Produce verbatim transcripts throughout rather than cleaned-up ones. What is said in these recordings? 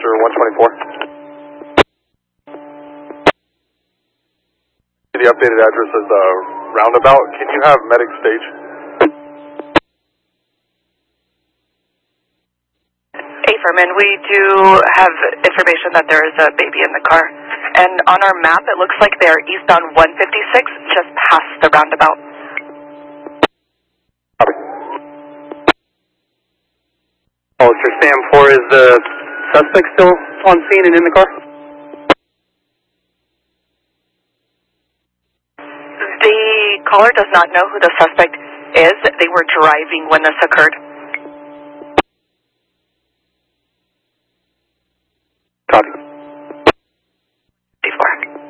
Hollister one twenty-four. The updated address is uh, Roundabout. Can you have medic stage? Affirm, we do have information that there is a baby in the car. And on our map, it looks like they're eastbound one fifty-six, just past the roundabout. Copy. Hollister Sam four, is the suspect still on scene and in the car? The caller does not know who the suspect is. They were driving when this occurred. Copy. Before.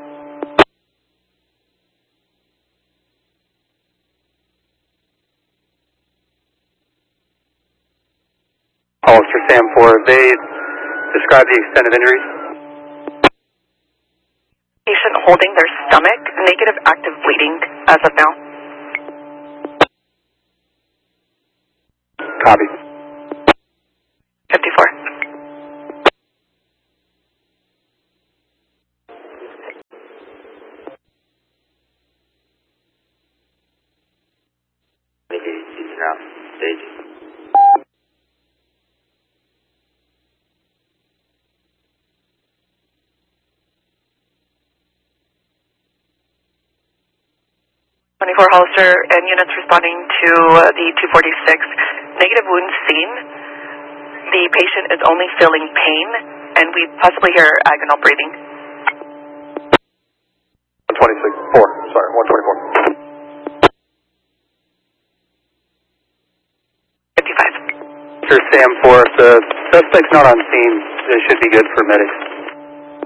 Hollister Sam four, have they described the extent of injuries? Patient holding their stomach, negative active bleeding as of now. Copy. fifty-four. Now, stage. twenty-four Hollister and units responding to uh, the two forty-six. Negative wounds seen. The patient is only feeling pain, and we possibly hear agonal breathing. one twenty-six, four, sorry, one twenty-four. fifty-five. Sir Sam four, if the suspect's not on scene, it should be good for medics.